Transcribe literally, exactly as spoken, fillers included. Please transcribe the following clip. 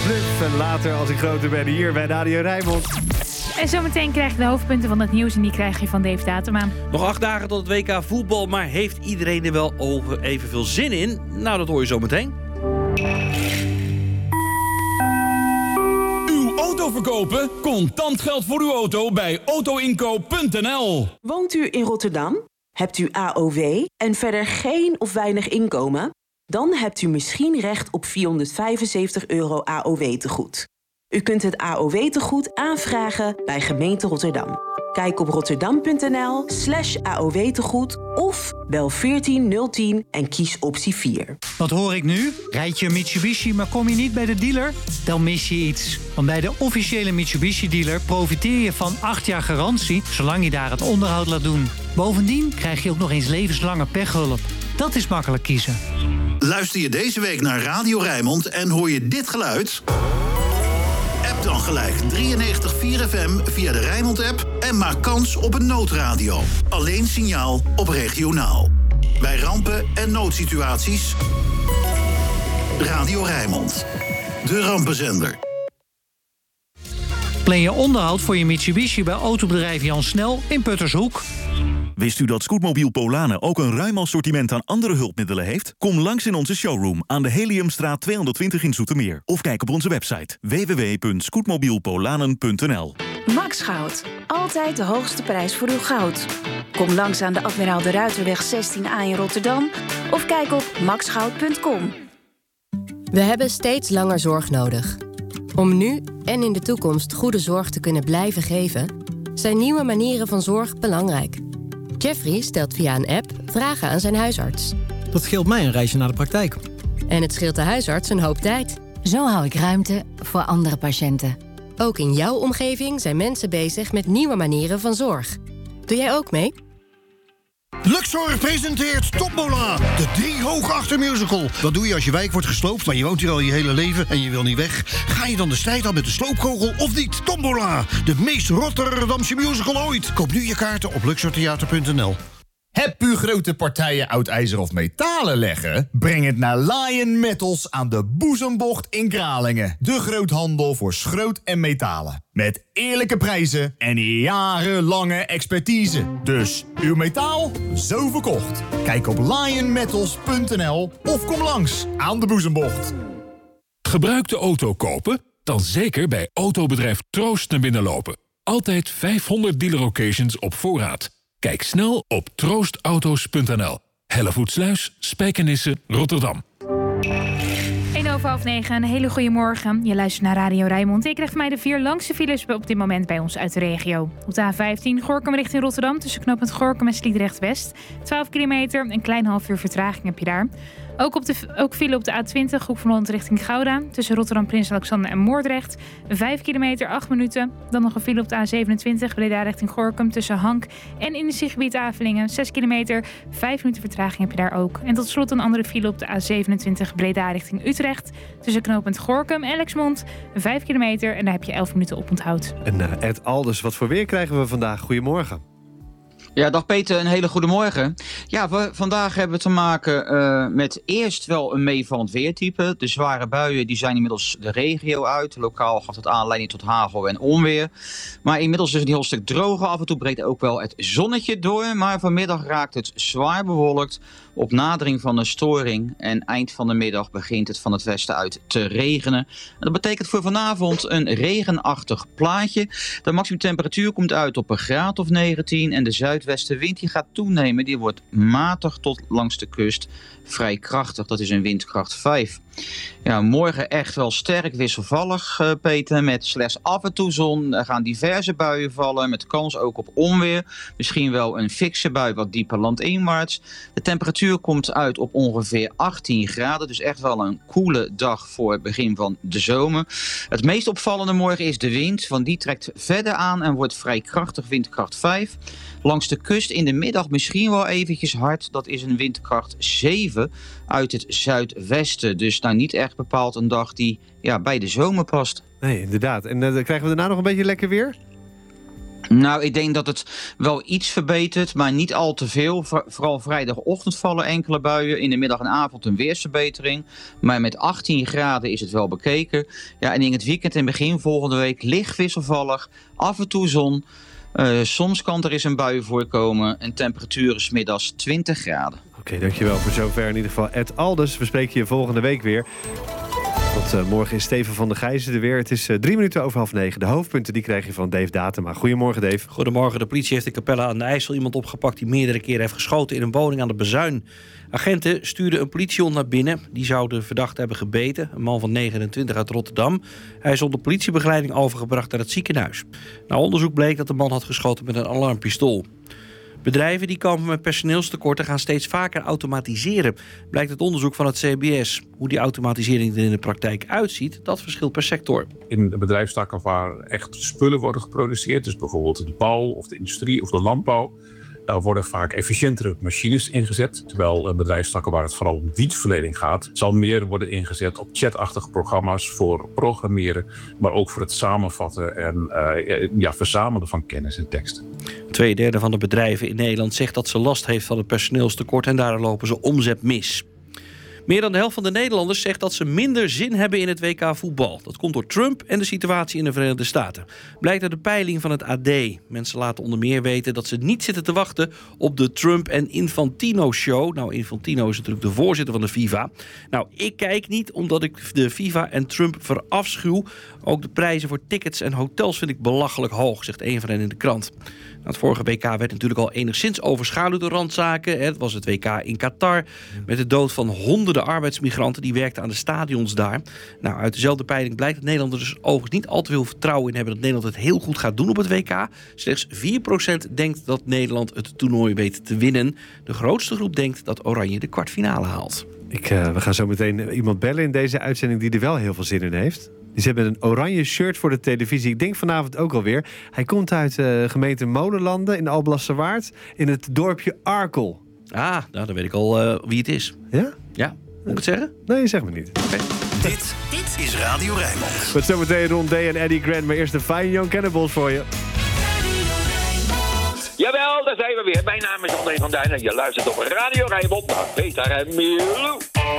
Bluff en later als ik groter ben hier bij Radio Rijnmond. En zometeen krijg je de hoofdpunten van het nieuws en die krijg je van Dave Datema. Nog acht dagen tot het W K voetbal, maar heeft iedereen er wel over evenveel zin in? Nou, dat hoor je zometeen. Uw auto verkopen? Contant geld voor uw auto bij autoinkoop punt n l. Woont u in Rotterdam? Hebt u A O W en verder geen of weinig inkomen? Dan hebt u misschien recht op vierhonderdvijfenzeventig euro A O W-tegoed. U kunt het A O W-tegoed aanvragen bij gemeente Rotterdam. Kijk op rotterdam.nl slash AOW-tegoed of bel veertien nul tien en kies optie vier. Wat hoor ik nu? Rijd je een Mitsubishi, maar kom je niet bij de dealer? Dan mis je iets. Want bij de officiële Mitsubishi-dealer profiteer je van acht jaar garantie, zolang je daar het onderhoud laat doen. Bovendien krijg je ook nog eens levenslange pechhulp. Dat is makkelijk kiezen. Luister je deze week naar Radio Rijnmond en hoor je dit geluid? App dan gelijk drieënnegentig komma vier F M via de Rijnmond-app en maak kans op een noodradio. Alleen signaal op regionaal. Bij rampen en noodsituaties. Radio Rijnmond. De rampenzender. Plan je onderhoud voor je Mitsubishi bij autobedrijf Jan Snel in Puttershoek. Wist u dat Scootmobiel Polanen ook een ruim assortiment aan andere hulpmiddelen heeft? Kom langs in onze showroom aan de Heliumstraat tweehonderdtwintig in Zoetermeer. Of kijk op onze website w w w punt scootmobielpolanen punt n l. Max Goud. Altijd de hoogste prijs voor uw goud. Kom langs aan de Admiraal de Ruiterweg zestien A in Rotterdam. Of kijk op max goud punt com. We hebben steeds langer zorg nodig. Om nu en in de toekomst goede zorg te kunnen blijven geven, zijn nieuwe manieren van zorg belangrijk. Jeffrey stelt via een app vragen aan zijn huisarts. Dat scheelt mij een reisje naar de praktijk. En het scheelt de huisarts een hoop tijd. Zo hou ik ruimte voor andere patiënten. Ook in jouw omgeving zijn mensen bezig met nieuwe manieren van zorg. Doe jij ook mee? Luxor presenteert Tombola, de drie hoog musical. Wat doe je als je wijk wordt gesloopt, maar je woont hier al je hele leven en je wil niet weg? Ga je dan de strijd aan met de sloopkogel of niet? Tombola, de meest Rotterdamse musical ooit. Koop nu je kaarten op luxortheater punt n l. Heb u grote partijen oud ijzer of metalen leggen? Breng het naar Lion Metals aan de Boezembocht in Kralingen. De groothandel voor schroot en metalen. Met eerlijke prijzen en jarenlange expertise. Dus uw metaal, zo verkocht. Kijk op lion metals punt n l of kom langs aan de Boezembocht. Gebruikte auto kopen? Dan zeker bij autobedrijf Troost naar binnen lopen. Altijd vijfhonderd dealer locations op voorraad. Kijk snel op troost auto's punt n l. Hellevoetsluis, Spijkenisse, Rotterdam. één over half negen, een hele goede morgen. Je luistert naar Radio Rijnmond. Ik krijg van mij de vier langste files op dit moment bij ons uit de regio. Op de A vijftien, Gorinchem richting Rotterdam, tussen knooppunt Gorinchem en Sliedrecht West. twaalf kilometer, een klein half uur vertraging heb je daar. Ook, op de, ook file op de A twintig, Hoek van Holland richting Gouda. Tussen Rotterdam, Prins Alexander en Moordrecht. vijf kilometer, acht minuten. Dan nog een file op de A zevenentwintig, Breda richting Gorinchem. Tussen Hank en industriegebied Avelingen. zes kilometer, vijf minuten vertraging heb je daar ook. En tot slot een andere file op de A zevenentwintig, Breda richting Utrecht. Tussen knooppunt Gorinchem en Lexmond. vijf kilometer en daar heb je elf minuten op onthoud. En uh, Ed Alders, wat voor weer krijgen we vandaag? Goedemorgen. Ja, dag Peter, een hele goede morgen. Ja, we, vandaag hebben we te maken uh, met eerst wel een meevallend weertype. De zware buien die zijn inmiddels de regio uit. Lokaal gaf het aanleiding tot hagel en onweer. Maar inmiddels is het een heel stuk droger. Af en toe breekt ook wel het zonnetje door. Maar vanmiddag raakt het zwaar bewolkt op nadering van de storing. En eind van de middag begint het van het westen uit te regenen. En dat betekent voor vanavond een regenachtig plaatje. De maximumtemperatuur komt uit op een graad of negentien. En de zuidwestenwind die gaat toenemen. Die wordt matig tot langs de kust vrij krachtig. Dat is een windkracht vijf. Ja, morgen echt wel sterk wisselvallig, uh, Peter. Met slechts af en toe zon. Er gaan diverse buien vallen. Met kans ook op onweer. Misschien wel een fikse bui wat dieper landinwaarts. De temperatuur komt uit op ongeveer achttien graden. Dus echt wel een koele dag voor het begin van de zomer. Het meest opvallende morgen is de wind. Want die trekt verder aan en wordt vrij krachtig, windkracht vijf. Langs de kust in de middag misschien wel eventjes hard. Dat is een windkracht zeven uit het zuidwesten. Dus nou niet echt bepaald een dag die ja, bij de zomer past. Nee, inderdaad. En uh, krijgen we daarna nog een beetje lekker weer? Nou, ik denk dat het wel iets verbetert, maar niet al te veel. Vooral vrijdagochtend vallen enkele buien. In de middag en avond een weersverbetering. Maar met achttien graden is het wel bekeken. Ja, en in het weekend en begin volgende week licht wisselvallig. Af en toe zon. Uh, soms kan er eens een bui voorkomen. En temperaturen 's middags twintig graden. Oké, okay, dankjewel voor zover in ieder geval. Ed Alders, we spreken je volgende week weer. Want uh, morgen is Steven van der Gijzen er weer. Het is uh, drie minuten over half negen. De hoofdpunten die krijg je van Dave Datema. Goedemorgen, Dave. Goedemorgen. De politie heeft in Capelle aan de IJssel iemand opgepakt die meerdere keren heeft geschoten in een woning aan de Bazuin. Agenten stuurden een politiehond naar binnen. Die zou de verdachte hebben gebeten. Een man van negenentwintig uit Rotterdam. Hij is onder politiebegeleiding overgebracht naar het ziekenhuis. Na onderzoek bleek dat de man had geschoten met een alarmpistool. Bedrijven die komen met personeelstekorten gaan steeds vaker automatiseren, blijkt het onderzoek van het C B S. Hoe die automatisering er in de praktijk uitziet, dat verschilt per sector. In de bedrijfstakken waar echt spullen worden geproduceerd, dus bijvoorbeeld de bouw of de industrie of de landbouw, daar worden vaak efficiëntere machines ingezet. Terwijl bedrijfstakken waar het vooral om dienstverlening gaat, zal meer worden ingezet op chatachtige programma's voor programmeren, maar ook voor het samenvatten en uh, ja, verzamelen van kennis en teksten. Twee derde van de bedrijven in Nederland zegt dat ze last heeft van het personeelstekort en daardoor lopen ze omzet mis. Meer dan de helft van de Nederlanders zegt dat ze minder zin hebben in het W K voetbal. Dat komt door Trump en de situatie in de Verenigde Staten. Blijkt uit de peiling van het A D. Mensen laten onder meer weten dat ze niet zitten te wachten op de Trump en Infantino show. Nou, Infantino is natuurlijk de voorzitter van de FIFA. Nou, ik kijk niet omdat ik de FIFA en Trump verafschuw. Ook de prijzen voor tickets en hotels vind ik belachelijk hoog, zegt een van hen in de krant. Nou, het vorige W K werd natuurlijk al enigszins overschaduwd door randzaken. Het was het W K in Qatar met de dood van honderden arbeidsmigranten die werkten aan de stadions daar. Nou, uit dezelfde peiling blijkt dat Nederlanders dus overigens niet al te veel vertrouwen in hebben dat Nederland het heel goed gaat doen op het W K. Slechts vier procent denkt dat Nederland het toernooi weet te winnen. De grootste groep denkt dat Oranje de kwartfinale haalt. Ik, uh, we gaan zo meteen iemand bellen in deze uitzending die er wel heel veel zin in heeft. Ze hebben een oranje shirt voor de televisie. Ik denk vanavond ook alweer. Hij komt uit de uh, gemeente Molenlanden in Alblasserwaard in het dorpje Arkel. Ah, nou, dan weet ik al uh, wie het is. Ja? Ja. Moet ik het zeggen? Nee, zeg maar niet. Okay. Dit, dit is Radio Rijnmond. Met zometeen Ron D en Eddie Grant. Maar eerst de Fine Young Cannibals voor je. Jawel, daar zijn we weer. Mijn naam is André van Duin en je luistert op Radio Rijnmond naar Peter en Milou.